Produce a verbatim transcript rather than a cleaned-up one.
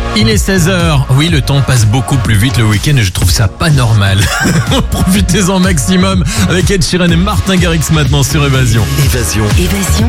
Il est seize heures. Oui, le temps passe beaucoup plus vite le week-end et je trouve ça pas normal. Profitez-en maximum avec Ed Sheeran et Martin Garrix maintenant sur Évasion. Évasion. Évasion